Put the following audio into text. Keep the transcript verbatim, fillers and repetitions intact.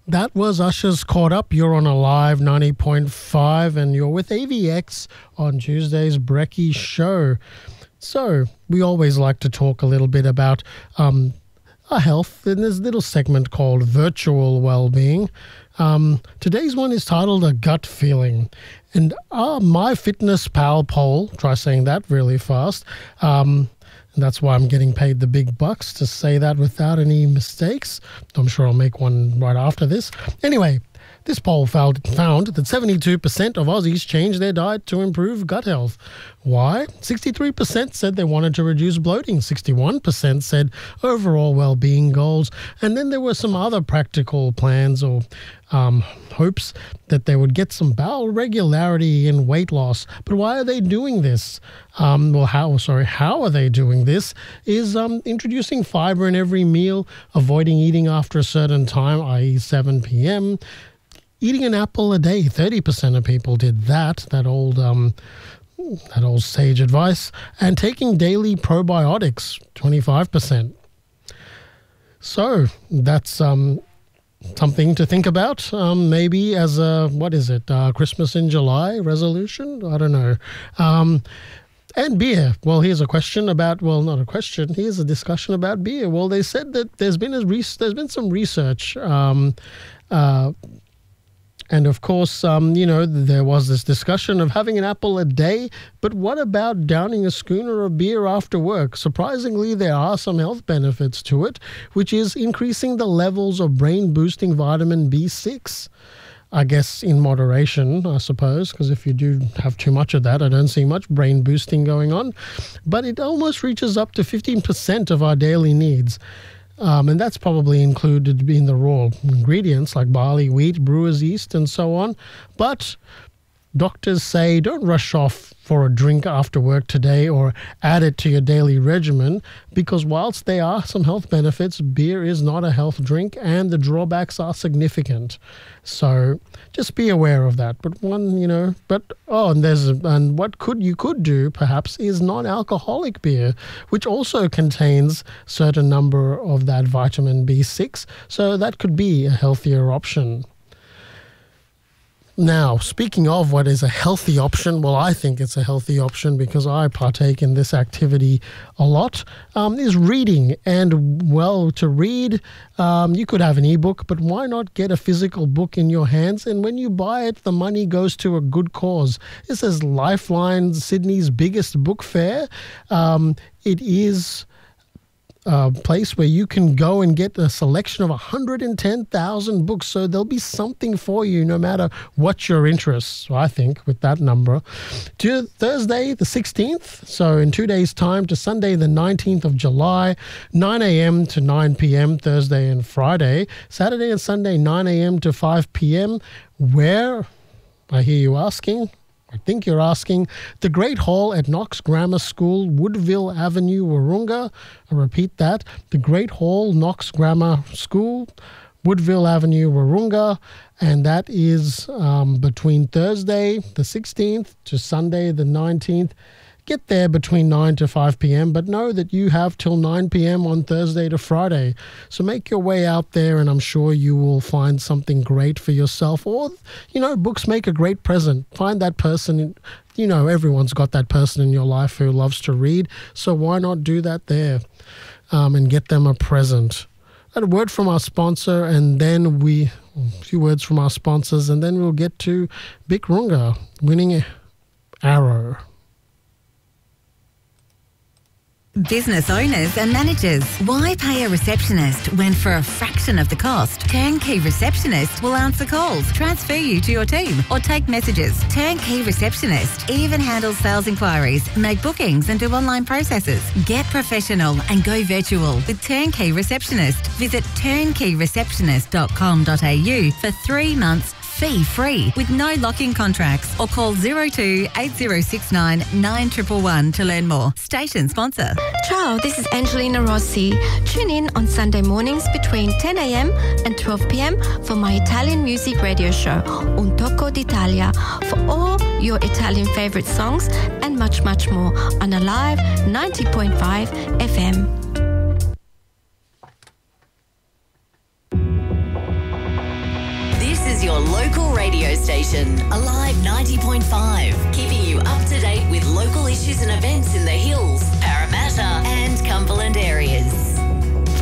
That was Usher's Caught Up. You're on Alive ninety point five and you're with A V X on Tuesday's Brekkie Show. So we always like to talk a little bit about um, our health in this little segment called Virtual Wellbeing. Um, today's one is titled A Gut Feeling. And our MyFitnessPal poll, try saying that really fast, um, and that's why I'm getting paid the big bucks to say that without any mistakes. I'm sure I'll make one right after this. Anyway, this poll found, found that seventy-two percent of Aussies changed their diet to improve gut health. Why? sixty-three percent said they wanted to reduce bloating. sixty-one percent said overall well-being goals. And then there were some other practical plans or um, hopes that they would get some bowel regularity and weight loss. But why are they doing this? Um, well, how, sorry, how are they doing this? Is um, introducing fiber in every meal, avoiding eating after a certain time, that is seven p.m., eating an apple a day. thirty percent of people did that, that old um, that old sage advice. And taking daily probiotics, twenty-five percent. So that's um, something to think about. Um, maybe as a, what is it, uh, Christmas in July resolution? I don't know. Um, and beer. Well, here's a question about, well, not a question. Here's a discussion about beer. Well, they said that there's been a re- there's been some research um, uh And, of course, um, you know, there was this discussion of having an apple a day, but what about downing a schooner of beer after work? Surprisingly, there are some health benefits to it, which is increasing the levels of brain-boosting vitamin B six. I guess in moderation, I suppose, because if you do have too much of that, I don't see much brain boosting going on. But it almost reaches up to fifteen percent of our daily needs. Um, and that's probably included in the raw ingredients like barley, wheat, brewer's yeast, and so on. But doctors say don't rush off for a drink after work today or add it to your daily regimen, because whilst there are some health benefits, beer is not a health drink and the drawbacks are significant. So just be aware of that. But one, you know, but oh, and there's and what could you could do perhaps is non-alcoholic beer, which also contains certain number of that vitamin B six. So that could be a healthier option. Now, speaking of what is a healthy option, well, I think it's a healthy option because I partake in this activity a lot, um, is reading. And, well, to read, um, you could have an ebook, but why not get a physical book in your hands? And when you buy it, the money goes to a good cause. This is Lifeline, Sydney's biggest book fair. Um, it is a place where you can go and get a selection of one hundred ten thousand books. So there'll be something for you no matter what your interests, I think, with that number. To Thursday the sixteenth, so in two days' time, to Sunday the nineteenth of July, nine a.m. to nine p.m., Thursday and Friday. Saturday and Sunday, nine a.m. to five p.m. Where, I hear you asking, I think you're asking, the Great Hall at Knox Grammar School, Woodville Avenue, Wahroonga. I repeat that, the Great Hall, Knox Grammar School, Woodville Avenue, Wahroonga. And that is um, between Thursday the sixteenth to Sunday the nineteenth. Get there between nine to five p.m., but know that you have till nine p.m. on Thursday to Friday. So make your way out there, and I'm sure you will find something great for yourself. Or, you know, books make a great present. Find that person. You know, everyone's got that person in your life who loves to read, so why not do that there um, and get them a present? A word from our sponsor, and then we, a few words from our sponsors, and then we'll get to Bikrunga winning Arrow. Business owners and managers, why pay a receptionist when for a fraction of the cost, Turnkey Receptionist will answer calls, transfer you to your team or take messages. Turnkey Receptionist even handles sales inquiries, make bookings and do online processes. Get professional and go virtual with Turnkey Receptionist. Visit turnkey receptionist dot com dot a u for three months fee-free with no lock-in contracts, or call zero two eight zero six nine nine one one one to learn more. Station sponsor. Ciao, this is Angelina Rossi. Tune in on Sunday mornings between ten a.m. and twelve p.m. for my Italian music radio show, Un Tocco d'Italia, for all your Italian favorite songs and much, much more on Alive ninety point five F M. is your local radio station, Alive ninety point five, keeping you up to date with local issues and events in the Hills,